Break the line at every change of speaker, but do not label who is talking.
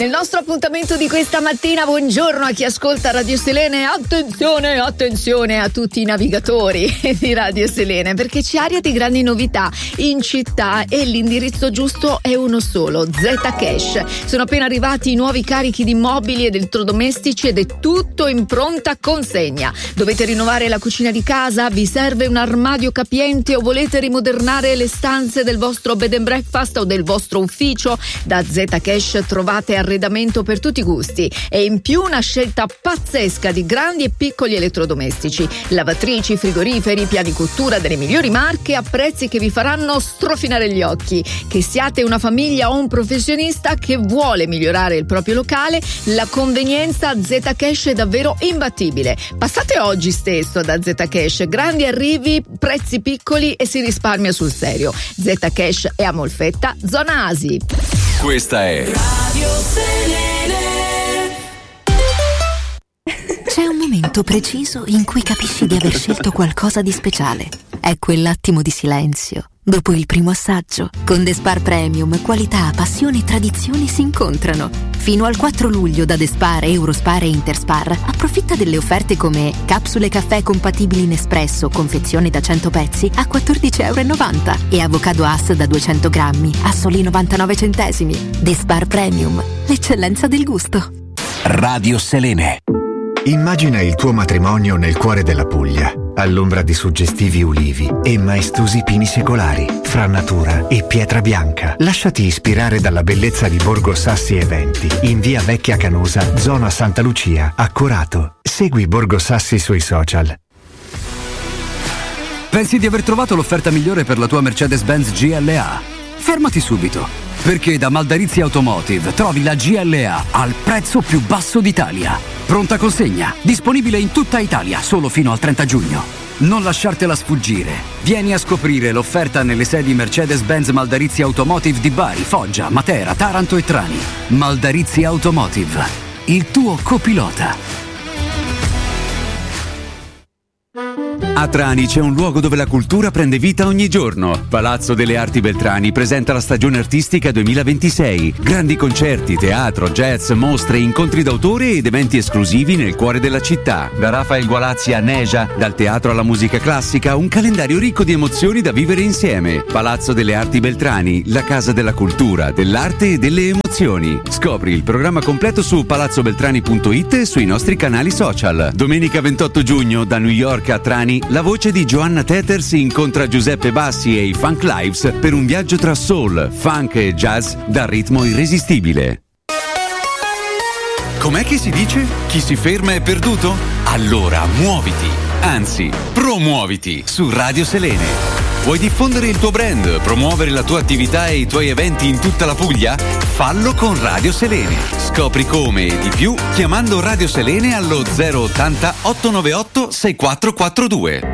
Nel nostro appuntamento di questa mattina, buongiorno a chi ascolta Radio Selene. Attenzione, attenzione a tutti i navigatori di Radio Selene, perché c'è aria di grandi novità in città e l'indirizzo giusto è uno solo: Zcash. Sono appena arrivati i nuovi carichi di mobili ed elettrodomestici ed è tutto in pronta consegna. Dovete rinnovare la cucina di casa? Vi serve un armadio capiente o volete rimodernare le stanze del vostro bed and breakfast o del vostro ufficio? Da Zcash trovate arredamento per tutti i gusti e in più una scelta pazzesca di grandi e piccoli elettrodomestici, lavatrici, frigoriferi, piani cottura delle migliori marche a prezzi che vi faranno strofinare gli occhi. Che siate una famiglia o un professionista che vuole migliorare il proprio locale, la convenienza Zcash è davvero imbattibile. Passate oggi stesso da Zcash, grandi arrivi, prezzi piccoli e si risparmia sul serio. Zcash è a Molfetta, zona Asi.
Questa è Radio Selene.
C'è un momento preciso in cui capisci di aver scelto qualcosa di speciale. È quell'attimo di silenzio dopo il primo assaggio. Con The Spar Premium, qualità, passione e tradizione si incontrano. Fino al 4 luglio da The Spar, Eurospar e Interspar approfitta delle offerte come capsule caffè compatibili in espresso, confezioni da 100 pezzi a €14,90 e avocado Hass da 200 grammi a soli 99 centesimi. The Spar Premium, l'eccellenza del gusto.
Radio Selene.
Immagina il tuo matrimonio nel cuore della Puglia, all'ombra di suggestivi ulivi e maestosi pini secolari, fra natura e pietra bianca. Lasciati ispirare dalla bellezza di Borgo Sassi Eventi, in via Vecchia Canosa, zona Santa Lucia, a Corato. Segui Borgo Sassi sui social.
Pensi di aver trovato l'offerta migliore per la tua Mercedes-Benz GLA? Fermati subito, perché da Maldarizzi Automotive trovi la GLA al prezzo più basso d'Italia. Pronta consegna, disponibile in tutta Italia solo fino al 30 giugno. Non lasciartela sfuggire. Vieni a scoprire l'offerta nelle sedi Mercedes-Benz Maldarizzi Automotive di Bari, Foggia, Matera, Taranto e Trani. Maldarizzi Automotive, il tuo copilota.
A Trani c'è un luogo dove la cultura prende vita ogni giorno. Palazzo delle Arti Beltrani presenta la stagione artistica 2026. Grandi concerti, teatro, jazz, mostre, incontri d'autore ed eventi esclusivi nel cuore della città. Da Rafael Gualazzi a Neja, dal teatro alla musica classica, un calendario ricco di emozioni da vivere insieme. Palazzo delle Arti Beltrani, la casa della cultura, dell'arte e delle emozioni. Scopri il programma completo su palazzobeltrani.it e sui nostri canali social. Domenica 28 giugno da New York a Trani, la voce di Joanna Teters incontra Giuseppe Bassi e i Funk Lives per un viaggio tra soul, funk e jazz dal ritmo irresistibile.
Com'è che si dice? Chi si ferma è perduto? Allora muoviti, anzi promuoviti su Radio Selene. Vuoi diffondere il tuo brand, promuovere la tua attività e i tuoi eventi in tutta la Puglia? Fallo con Radio Selene. Scopri come e di più chiamando Radio Selene allo 080 898 6442.